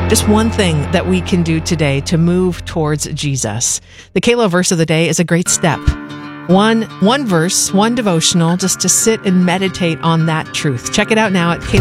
Just one thing that we can do today to move towards Jesus. The Kalo verse of the day is a great step. One verse, one devotional, just to sit and meditate on that truth. Check it out now at